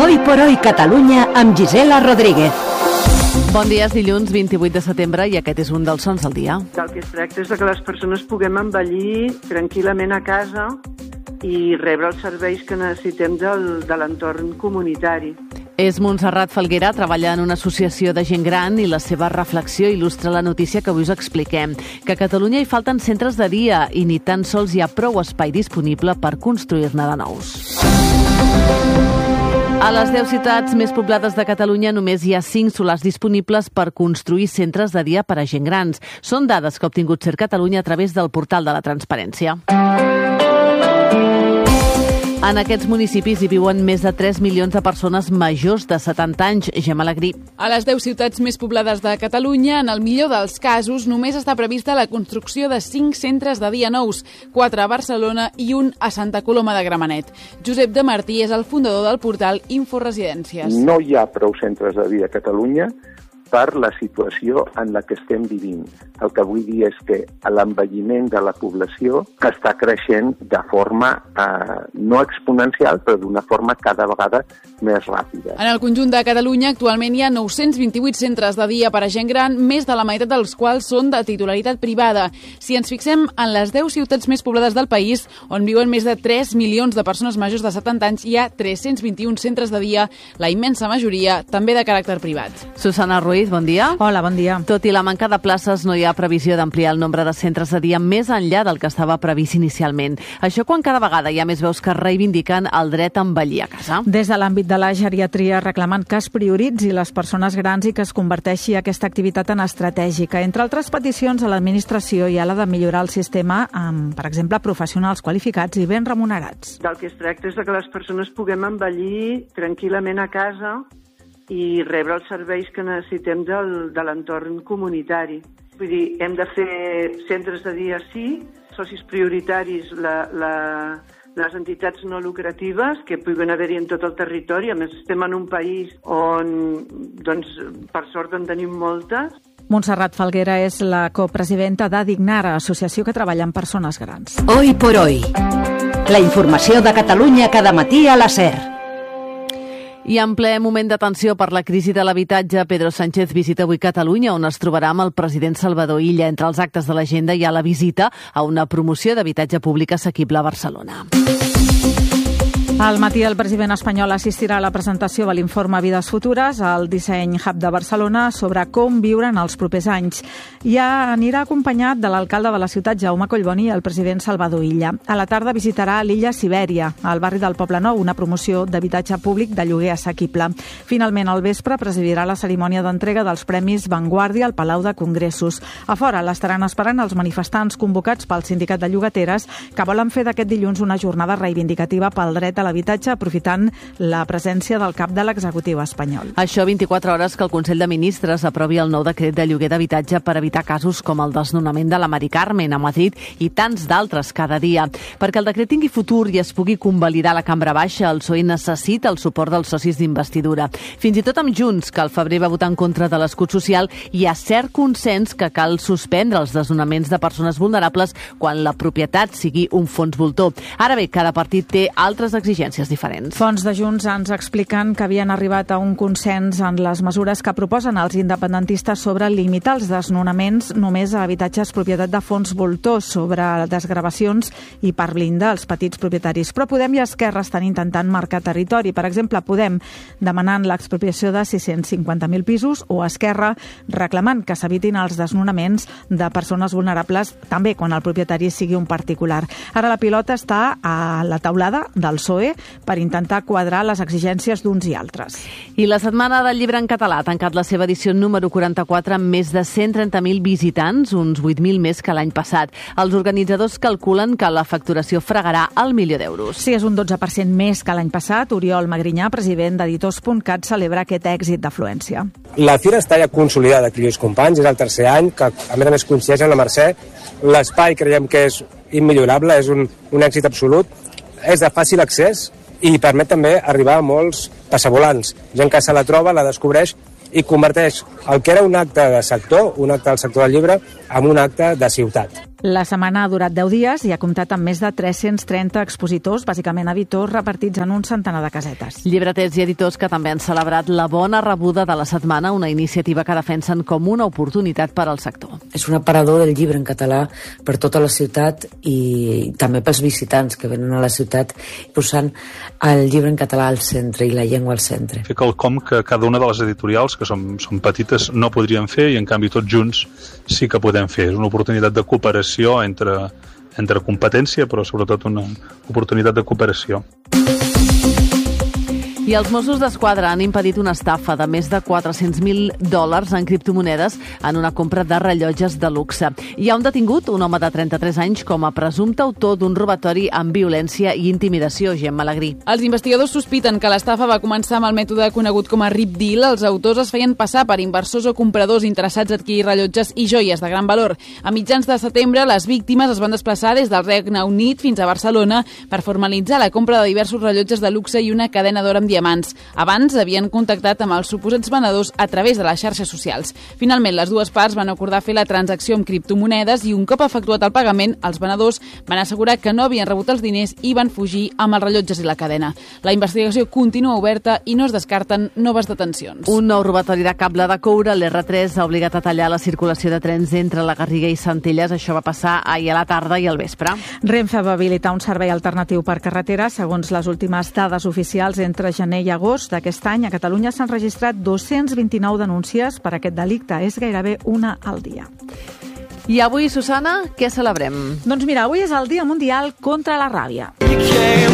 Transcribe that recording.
Hoy por hoy Catalunya amb Gisela Rodríguez. Bon dia, és dilluns 28 de setembre i aquest és un dels sons del dia. El que es tracta és que les persones puguem envellir tranquil·lament a casa i rebre els serveis que necessitem de l'entorn comunitari. És Montserrat Falguera, treballa en una associació de gent gran i la seva reflexió il·lustra la notícia que avui us expliquem, que a Catalunya hi falten centres de dia i ni tan sols hi ha prou espai disponible per construir-ne de nous. A les 10 ciutats més poblades de Catalunya només hi ha 5 solars disponibles per construir centres de dia per a gent grans. Són dades que ha obtingut CER Catalunya a través del portal de la transparència. En aquests municipis hi viuen més de 3 milions de persones majors de 70 anys. Gemma Alegrí. A les 10 ciutats més poblades de Catalunya, en el millor dels casos, només està prevista la construcció de 5 centres de dia nous, 4 a Barcelona i un a Santa Coloma de Gramenet. Josep de Martí és el fundador del portal Inforesidències. No hi ha prou centres de dia a Catalunya per la situació en la que estem vivint. El que vull dir és que l'envelliment de la població està creixent de forma no exponencial, però d'una forma cada vegada més ràpida. En el conjunt de Catalunya actualment hi ha 928 centres de dia per a gent gran, més de la meitat dels quals són de titularitat privada. Si ens fixem en les 10 ciutats més poblades del país, on viuen més de 3 milions de persones majors de 70 anys, hi ha 321 centres de dia, la immensa majoria també de caràcter privat. Susana Ruiz, bon dia. Hola, bon dia. Tot i la manca de places, no hi ha previsió d'ampliar el nombre de centres de dia més enllà del que estava previst inicialment. Això quan cada vegada hi ha més veus que reivindiquen el dret a envellir a casa. Des de l'àmbit de la geriatria reclamen que es prioritzi les persones grans i que es converteixi aquesta activitat en estratègica. Entre altres peticions a l'administració hi ha la de millorar el sistema amb, per exemple, professionals qualificats i ben remunerats. Del que es tracta és que les persones puguem envellir tranquil·lament a casa i rebre els serveis que necessitem de l'entorn comunitari. Vull dir, hem de fer centres de dia sí, socis prioritaris, les entitats no lucratives que puguen haver-hi en tot el territori. A més, estem en un país on, doncs, per sort en tenim moltes. Montserrat Falguera és la copresidenta d'Adignara, associació que treballa amb persones grans. Hoy por hoy. La informació de Catalunya cada matí a la SER. I en ple moment d'atenció per la crisi de l'habitatge, Pedro Sánchez visita avui Catalunya, on es trobarà amb el president Salvador Illa. Entre els actes de l'agenda hi ha la visita a una promoció d'habitatge públic assequible a Barcelona. Al matí el president espanyol assistirà a la presentació de l'informe Vides Futures al Disseny Hub de Barcelona sobre com viure en els propers anys. Ja anirà acompanyat de l'alcalde de la ciutat, Jaume Collboni, i el president Salvador Illa. A la tarda visitarà l'illa Sibèria, al barri del Poble Nou, una promoció d'habitatge públic de lloguer assequible. Finalment, al vespre, presidirà la cerimònia d'entrega dels Premis Vanguardia al Palau de Congressos. A fora l'estaran esperant els manifestants convocats pel Sindicat de Llogateres que volen fer d'aquest dilluns una jornada reivindicativa pel dret a l'habitatge, aprofitant la presència del cap de l'executiu espanyol. Això 24 hores que el Consell de Ministres aprovi el nou decret de lloguer d'habitatge per evitar casos com el desnonament de la Mari Carmen a Madrid i tants d'altres cada dia. Perquè el decret tingui futur i es pugui convalidar a la Cambra Baixa, el PSOE necessita el suport dels socis d'investidura. Fins i tot amb Junts, que al febrer va votar en contra de l'escut social, hi ha cert consens que cal suspendre els desnonaments de persones vulnerables quan la propietat sigui un fons voltor. Ara bé, cada partit té altres exigències diferents. Fons de Junts ens expliquen que havien arribat a un consens en les mesures que proposen els independentistes sobre limitar els desnonaments només a habitatges propietat de fons voltors, sobre desgravacions i per blindar els petits propietaris. Però Podem i Esquerra estan intentant marcar territori. Per exemple, Podem demanant l'expropiació de 650.000 pisos o Esquerra reclamant que s'evitin els desnonaments de persones vulnerables també quan el propietari sigui un particular. Ara la pilota està a la taulada del PSOE per intentar quadrar les exigències d'uns i altres. I la Setmana del Llibre en Català ha tancat la seva edició número 44 amb més de 130.000 visitants, uns 8.000 més que l'any passat. Els organitzadors calculen que la facturació fregarà el 1.000.000 d'euros. Sí, és un 12% més que l'any passat. Oriol Magrinyà, president d'Editors.cat, celebra aquest èxit d'afluència. La fira està ja consolidada aquí els companys, és el tercer any que a més coincideix amb la Mercè. L'espai creiem que és immillorable, és un èxit absolut. És de fàcil accés i permet també arribar a molts passavolants. Gent que se la troba, la descobreix i converteix el que era un acte de sector, un acte del sector del llibre, en un acte de ciutat. La setmana ha durat 10 dies i ha comptat amb més de 330 expositors, bàsicament editors, repartits en un centenar de casetes. Llibreters i editors que també han celebrat la bona rebuda de la setmana, una iniciativa que defensen com una oportunitat per al sector. És un aparador del llibre en català per tota la ciutat i també pels visitants que venen a la ciutat, posant el llibre en català al centre i la llengua al centre. Fer quelcom que cada una de les editorials, que són petites, no podrien fer i en canvi tots junts sí que podem fer. És una oportunitat de cooperació entre competència, però sobretot una oportunitat de cooperació. I els Mossos d'Esquadra han impedit una estafa de més de $400.000 en criptomonedes en una compra de rellotges de luxe. Hi ha un detingut, un home de 33 anys, com a presumpte autor d'un robatori amb violència i intimidació, Gemma Alegrí. Els investigadors sospiten que l'estafa va començar amb el mètode conegut com a Rip Deal. Els autors es feien passar per inversors o compradors interessats a adquirir rellotges i joies de gran valor. A mitjans de setembre, les víctimes es van desplaçar des del Regne Unit fins a Barcelona per formalitzar la compra de diversos rellotges de luxe i una cadena d'or amb diamants. Abans havien contactat amb els suposats venedors a través de les xarxes socials. Finalment, les dues parts van acordar fer la transacció amb criptomonedes i un cop efectuat el pagament, els venedors van assegurar que no havien rebut els diners i van fugir amb els rellotges i la cadena. La investigació continua oberta i no es descarten noves detencions. Un nou robatori de cable de coure, l'R3 ha obligat a tallar la circulació de trens entre la Garriga i Centelles. Això va passar ahir a la tarda i al vespre. Renfe va habilitar un servei alternatiu per carretera. Segons les últimes dades oficials, entre gener i agost d'aquest any, a Catalunya s'han registrat 229 denúncies per aquest delicte. És gairebé una al dia. I avui, Susana, què celebrem? Doncs mira, avui és el Dia Mundial contra la Ràbia.